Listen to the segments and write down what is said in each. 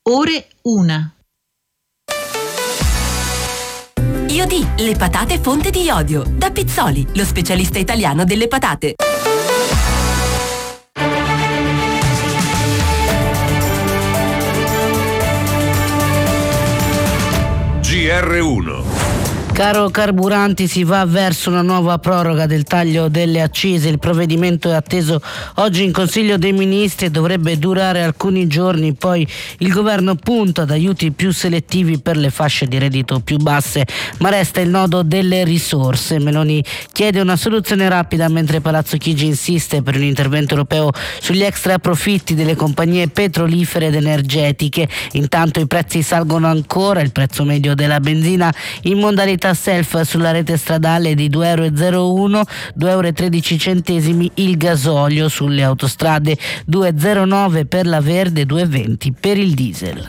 ore 1. Iodi, le patate fonte di iodio. Da Pizzoli, lo specialista italiano delle patate. GR1. Caro carburanti, si va verso una nuova proroga del taglio delle accise. Il provvedimento è atteso oggi in Consiglio dei Ministri e dovrebbe durare alcuni giorni. Poi il governo punta ad aiuti più selettivi per le fasce di reddito più basse, ma resta il nodo delle risorse. Meloni chiede una soluzione rapida, mentre Palazzo Chigi insiste per un intervento europeo sugli extra profitti delle compagnie petrolifere ed energetiche. Intanto i prezzi salgono ancora. Il prezzo medio della benzina in modalità self sulla rete stradale di 2,01 €, 2,13 € il gasolio. Sulle autostrade 2,09 per la verde, 2,20 per il diesel.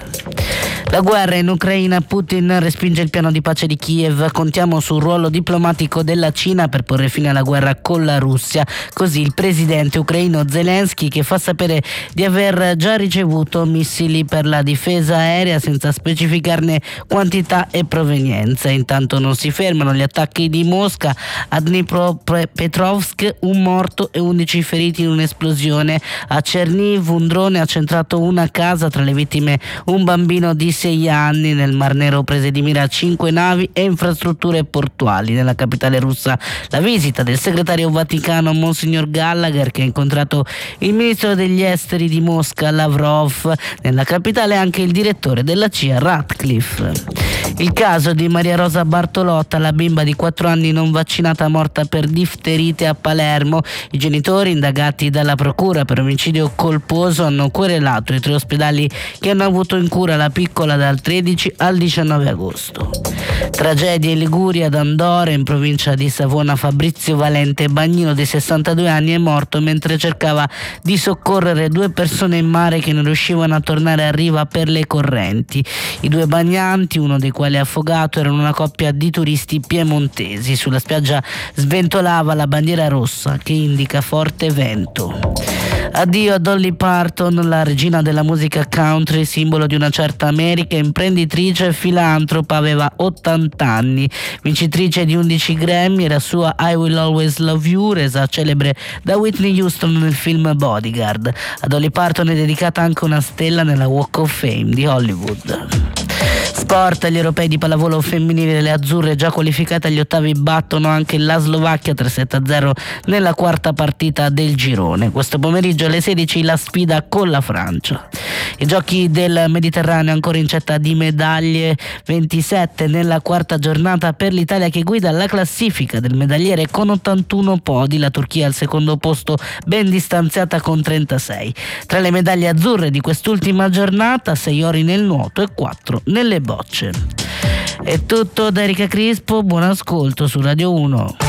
La guerra in Ucraina, Putin respinge il piano di pace di Kiev. Contiamo sul ruolo diplomatico della Cina per porre fine alla guerra con la Russia. Così il presidente ucraino Zelensky, che fa sapere di aver già ricevuto missili per la difesa aerea senza specificarne quantità e provenienza. Intanto non si fermano gli attacchi di Mosca a Dnipropetrovsk, un morto e 11 feriti in un'esplosione. A Cherniv un drone ha centrato una casa, tra le vittime un bambino di 6 anni. Nel Mar Nero prese di mira 5 navi e infrastrutture portuali. Nella capitale russa la visita del segretario Vaticano Monsignor Gallagher, che ha incontrato il ministro degli esteri di Mosca Lavrov. Nella capitale anche il direttore della CIA Ratcliffe. Il caso di Maria Rosa Bartolotta, la bimba di 4 anni non vaccinata morta per difterite a Palermo. I genitori, indagati dalla procura per omicidio colposo, hanno querelato i 3 ospedali che hanno avuto in cura la piccola dal 13 al 19 agosto. Tragedia in Liguria, ad Andore, in provincia di Savona. Fabrizio Valente Bagnino, di 62 anni, è morto mentre cercava di soccorrere 2 persone in mare che non riuscivano a tornare a riva per le correnti. I 2 bagnanti, uno dei quali affogato, erano una coppia di turisti piemontesi. Sulla spiaggia sventolava la bandiera rossa che indica forte vento. Addio a Dolly Parton, la regina della musica country, simbolo di una certa America, imprenditrice e filantropa. Aveva 80 anni, vincitrice di 11 Grammy. Era sua I Will Always Love You, resa celebre da Whitney Houston nel film Bodyguard. A Dolly Parton è dedicata anche una stella nella Walk of Fame di Hollywood. Sport, gli europei di pallavolo femminile delle azzurre già qualificate agli ottavi battono anche la Slovacchia 3-7-0 nella quarta partita del girone. Questo pomeriggio alle 16 la sfida con la Francia. I giochi del Mediterraneo ancora incetta di medaglie, 27 nella quarta giornata per l'Italia, che guida la classifica del medagliere con 81 podi. La Turchia al secondo posto, ben distanziata con 36. Tra le medaglie azzurre di quest'ultima giornata, 6 ori nel nuoto e 4 nelle bocce. È tutto da Erika Crispo, buon ascolto su Radio 1.